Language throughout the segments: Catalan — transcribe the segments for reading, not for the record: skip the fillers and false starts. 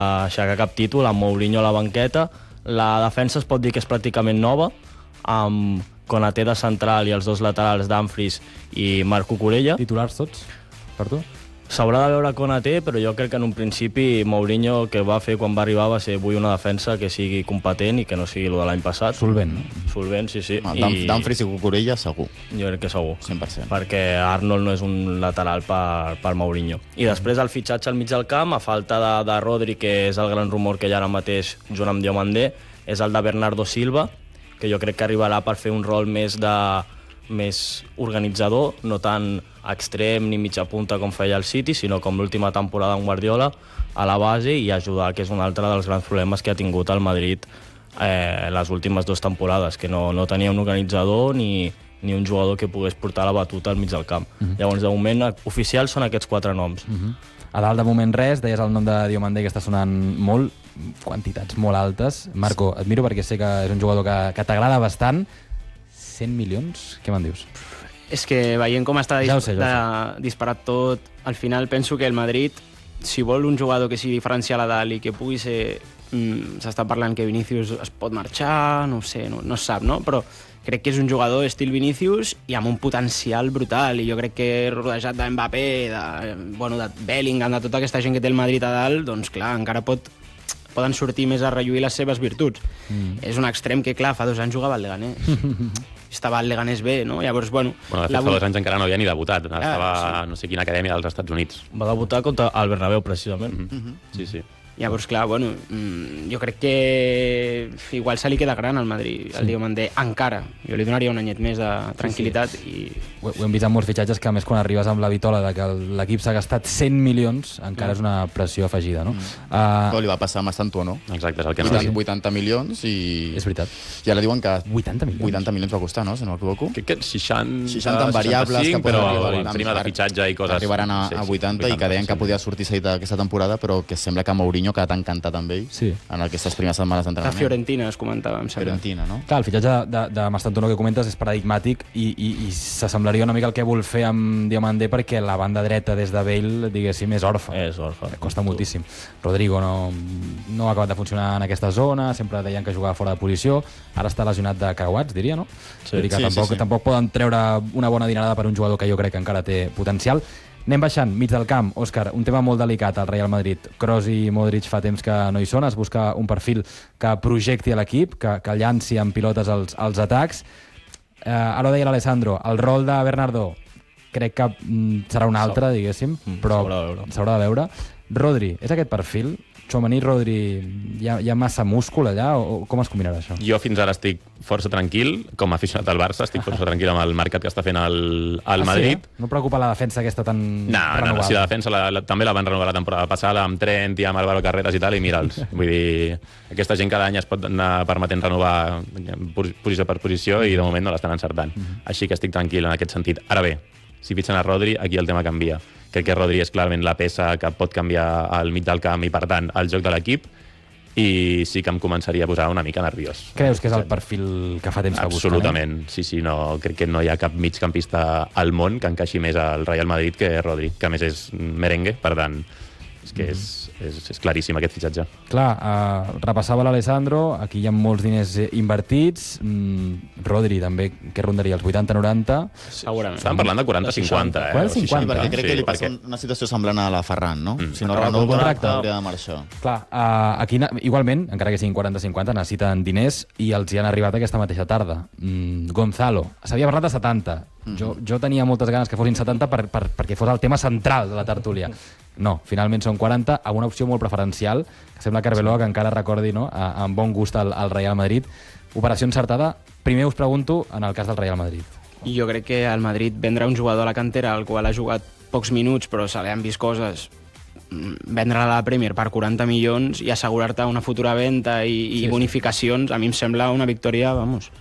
aixecar cap títol, amb Mourinho a la banqueta. La defensa es pot dir que és pràcticament nova, amb Konaté de central i els dos laterals Dumfries i Marc Cucurella. Titulars tots, per tu? S'haurà de veure Konaté, però jo crec que en un principi Mourinho el que va fer quan va arribar va ser vull una defensa que sigui competent i que no sigui el de l'any passat. Solvent, no? Solvent, sí. Dumfries i Cucurella, segur. Jo crec que segur. 100%. Perquè Arnold no és un lateral per Mourinho. I després el fitxatge al mig del camp, a falta de Rodri, que és el gran rumor que hi ha ara mateix junt amb Diomandé, és el de Bernardo Silva, que jo crec que arribarà per fer un rol més organitzador, no tan extrem ni mitja punta com feia el City, sinó com l'última temporada amb Guardiola a la base i ajudar, que és un altre dels grans problemes que ha tingut el Madrid les últimes 2 temporades, que no tenia un organitzador ni un jugador que pogués portar la batuta al mig del camp. Llavors, de moment, oficials són aquests 4 noms. A dalt, de moment, res. Deies el nom de Diomandé, que està sonant molt, quantitats molt altes. Marco, et miro perquè sé que és un jugador que t'agrada bastant. 100 milions? Què me'n dius? És que veient com està Ja ho sé. disparat tot, al final penso que el Madrid, si vol un jugador que sigui diferencial a dalt i que pugui ser... s'està parlant que Vinícius es pot marxar, no ho sé, no es sap, no? Però crec que és un jugador estil Vinícius i amb un potencial brutal, i jo crec que rodejat de Mbappé, de Bellingham, de tota aquesta gent que té el Madrid a dalt, doncs clar, encara poden sortir més a relluir les seves virtuts. És un extrem que, clar, fa 2 anys jugava al Leganés. Estava al Leganés B, no? Llavors, de fet, fa 2 anys encara no havia ni debutat. Estava no sé quina acadèmia dels Estats Units. Va debutar contra el Bernabéu, precisament. Sí. Llavors, clar, jo crec que igual se li queda gran al Madrid, el Diomandé, encara. Jo li donaria un anyet més de tranquil·litat. I... Ho hem vist amb molts fitxatges, que a més quan arribes amb la vitola de que l'equip s'ha gastat 100 milions, encara és una pressió afegida, no? Li va passar amb Santuo, no? Exacte, és el que no 80 milions i... És veritat. I ara diuen que... 80 milions? 80 milions va costar, no? Si no m'equivoco. Crec que 60 en variables, 65, que però prima de fitxatge i coses... Arribaran a 80 i que deien que podia sortir cedit aquesta temporada, però que sembla que Mourinho ha quedat encantat amb ell en aquestes primeres setmanes d'entrenament. La Fiorentina es comentava, em sembla. Fiorentina, no? Clar, el fitxatge de Mastantuono que comentes és paradigmàtic i s'assemblaria una mica al que vol fer amb Diomandé, perquè la banda dreta des de Bale, diguéssim, és orfa. És orfa. Costa moltíssim. Rodrigo no ha acabat de funcionar en aquesta zona, sempre deien que jugava fora de posició, ara està lesionat de creuats, diria, no? Sí. Vull dir que tampoc poden treure una bona dinerada per un jugador que jo crec que encara té potencial. Anem baixant, mig del camp. Òscar, un tema molt delicat al Real Madrid. Kroos i Modric fa temps que no hi són. Es busca un perfil que projecti a l'equip, que llanci amb pilotes els atacs. Ara ho deia l'Alessandro, el rol de Bernardo crec que serà un altre, diguéssim, però s'haurà de veure. Rodri, és aquest perfil? Tchouaméni, Rodri, hi ha massa múscul allà o com es combinarà això? Jo fins ara estic força tranquil, com a aficionat al Barça, estic força tranquil amb el mercat que està fent el Madrid. Sí, eh? No preocupa la defensa aquesta tan renovada? No, sí, la defensa també la van renovar la temporada passada amb Trent i amb Álvaro Carreras i tal, i mira'ls. Vull dir, aquesta gent cada any es pot anar permetent renovar posició per posició i de moment no l'estan encertant. Així que estic tranquil en aquest sentit. Ara bé, si fitxen a Rodri, aquí el tema canvia. Crec que Rodri és clarament la peça que pot canviar al mig del camp i, per tant, el joc de l'equip, i sí que em començaria a posar una mica nerviós. Creus que és el perfil que fa temps que busquen? Absolutament, sí, no, crec que no hi ha cap migcampista al món que encaixi més al Real Madrid que Rodri, que a més és merengue, per tant, és que és claríssim aquest fitxatge. Clar, repassava l'Alessandro, aquí hi ha molts diners invertits, Rodri també, que rondaria els 80-90. Segurament. Estàvem parlant de 40-50, eh? 50, perquè crec que li passa una situació semblant a la Ferran, no? Si no renova el contracte, hauria de marxar. Clar, aquí igualment, encara que siguin 40-50, necessiten diners i els hi han arribat aquesta mateixa tarda. Gonzalo, s'havia parlat de 70. Jo tenia moltes ganes que fossin 70 perquè fos el tema central de la tertúlia. No, finalment són 40, amb una opció molt preferencial, que sembla que Arbeloa, que encara recordi, no, amb bon gust al Real Madrid. Operació encertada. Primer us pregunto, en el cas del Real Madrid. Jo crec que el Madrid vendrà un jugador a la cantera, al qual ha jugat pocs minuts, però se li han vist coses, vendre-la a la Premier per 40 milions i assegurar-te una futura venda i bonificacions, a mi em sembla una victòria,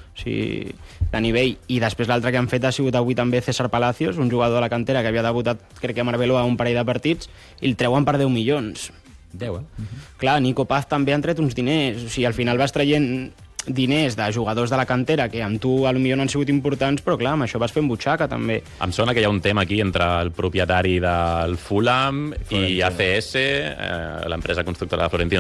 de nivell. I després l'altre que han fet ha sigut avui també César Palacios, un jugador de la cantera que havia debutat, crec que a Arbeloa, un parell de partits, i el treuen per 10 milions. 10, Clar, Nico Paz també han tret uns diners, al final vas traient diners de jugadors de la cantera que amb tu potser no han sigut importants, però clar, amb això vas fent butxaca també. Em sona que hi ha un tema aquí entre el propietari del Fulham i ACS, l'empresa constructora de Florentino